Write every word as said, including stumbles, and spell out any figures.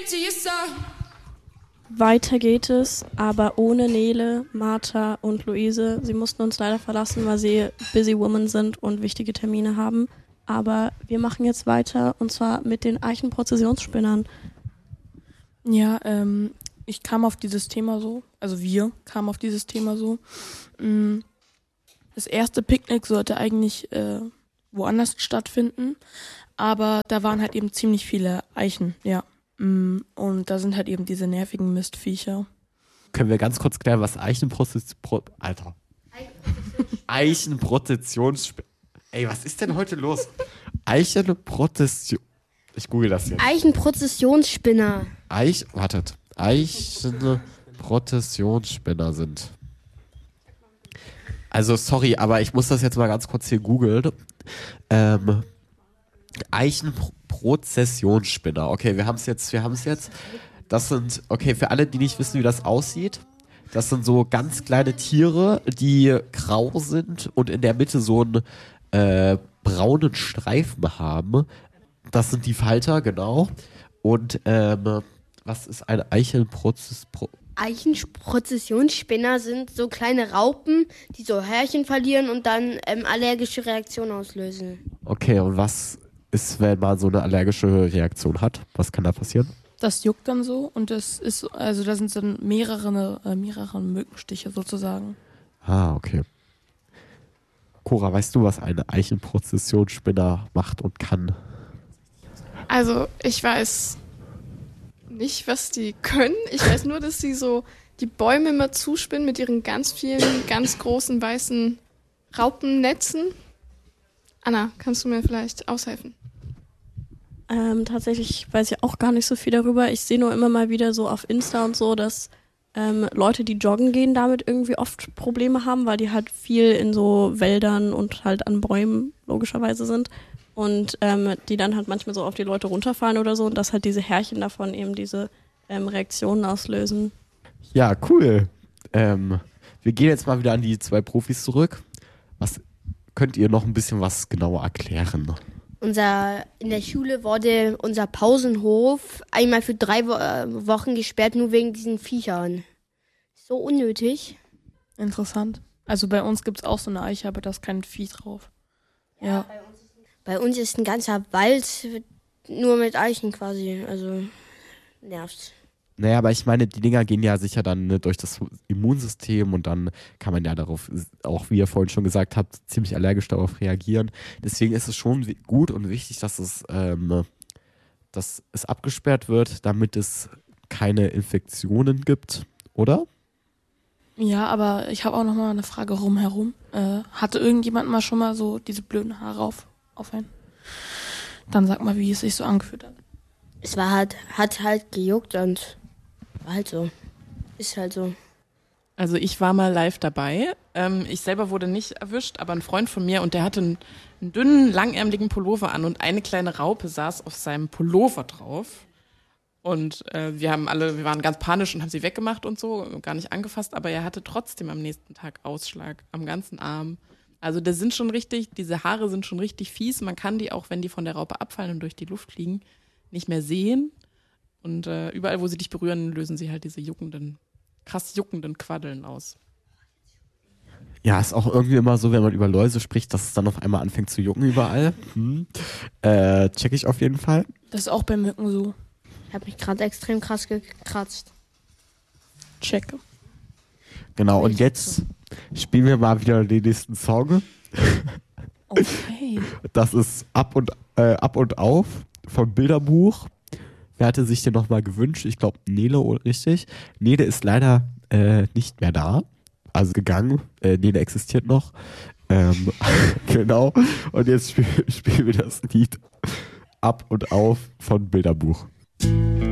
to your son. Weiter geht es, aber ohne Nele, Martha und Luise. Sie mussten uns leider verlassen, weil sie busy women sind und wichtige Termine haben. Aber wir machen jetzt weiter, und zwar mit den Eichenprozessionsspinnern. Ja, ähm, ich kam auf dieses Thema so, also wir kamen auf dieses Thema so. Das erste Picknick sollte eigentlich äh, woanders stattfinden, aber da waren halt eben ziemlich viele Eichen, ja. Und da sind halt eben diese nervigen Mistviecher. Können wir ganz kurz klären, was Eichenprozession... Pro- Alter. Eichenprozessionsspinner... Ey, was ist denn heute los? Eichenprozession... Ich google das jetzt. Eichenprozessionsspinner. Eich... Wartet. Eichenprozessionsspinner sind... Also, sorry, aber ich muss das jetzt mal ganz kurz hier googeln. Ähm... Eichenprozessionsspinner. Okay, wir haben es jetzt, wir haben es jetzt. Das sind, okay, für alle, die nicht wissen, wie das aussieht, das sind so ganz kleine Tiere, die grau sind und in der Mitte so einen äh, braunen Streifen haben. Das sind die Falter, genau. Und ähm, was ist ein Eichenprozess... Pro- Eichenprozessionsspinner sind so kleine Raupen, die so Härchen verlieren und dann ähm, allergische Reaktionen auslösen. Okay, und was ist, wenn man so eine allergische Reaktion hat? Was kann da passieren? Das juckt dann so und das ist, also da sind dann mehrere, äh, mehrere Mückenstiche sozusagen. Ah, okay. Cora, weißt du, was eine Eichenprozessionsspinner macht und kann? Also, ich weiß nicht, was die können. Ich weiß nur, dass sie so die Bäume immer zuspinnen mit ihren ganz vielen, ganz großen, weißen Raupennetzen. Anna, kannst du mir vielleicht aushelfen? Ähm, tatsächlich weiß ich auch gar nicht so viel darüber. Ich sehe nur immer mal wieder so auf Insta und so, dass ähm, Leute, die joggen gehen, damit irgendwie oft Probleme haben, weil die halt viel in so Wäldern und halt an Bäumen logischerweise sind. Und ähm, die dann halt manchmal so auf die Leute runterfallen oder so und dass halt diese Härchen davon eben diese ähm, Reaktionen auslösen. Ja, cool. Ähm, wir gehen jetzt mal wieder an die zwei Profis zurück. Was könnt ihr noch ein bisschen was genauer erklären? Unser, in der Schule wurde unser Pausenhof einmal für drei Wo- äh, Wochen gesperrt, nur wegen diesen Viechern. So unnötig. Interessant. Also bei uns gibt es auch so eine Eiche, aber da ist kein Vieh drauf. Ja. ja. Bei uns ist ein ganzer Wald nur mit Eichen quasi, also nervt. Naja, aber ich meine, die Dinger gehen ja sicher dann ne, durch das Immunsystem und dann kann man ja darauf, auch wie ihr vorhin schon gesagt habt, ziemlich allergisch darauf reagieren. Deswegen ist es schon gut und wichtig, dass es, ähm, dass es abgesperrt wird, damit es keine Infektionen gibt, oder? Ja, aber ich habe auch noch mal eine Frage rumherum. Äh, hatte irgendjemand mal schon mal so diese blöden Haare auf, auf einen? Dann sag mal, wie es sich so angefühlt hat. Es war halt, hat halt gejuckt und war halt so. Ist halt so. Also ich war mal live dabei. Ähm, ich selber wurde nicht erwischt, aber ein Freund von mir und der hatte einen, einen dünnen, langärmeligen Pullover an und eine kleine Raupe saß auf seinem Pullover drauf. Und äh, wir haben alle, wir waren ganz panisch und haben sie weggemacht und so, gar nicht angefasst, aber er hatte trotzdem am nächsten Tag Ausschlag am ganzen Arm. Also das sind schon richtig, diese Haare sind schon richtig fies. Man kann die auch, wenn die von der Raupe abfallen und durch die Luft fliegen, nicht mehr sehen. Und äh, überall, wo sie dich berühren, lösen sie halt diese juckenden, krass juckenden Quaddeln aus. Ja, ist auch irgendwie immer so, wenn man über Läuse spricht, dass es dann auf einmal anfängt zu jucken überall. Hm. Äh, check ich auf jeden Fall. Das ist auch bei Mücken so. Ich habe mich gerade extrem krass gekratzt. Check. Genau, und jetzt spielen wir mal wieder den nächsten Song. Okay. Das ist Ab und, äh, Ab und Auf vom Bilderbuch. Wer hatte sich den nochmal gewünscht? Ich glaube, Nele, richtig. Nele ist leider äh, nicht mehr da. Also gegangen. Äh, Nele existiert noch. Ähm, genau. Und jetzt spielen spiel wir das Lied Ab und Auf von Bilderbuch.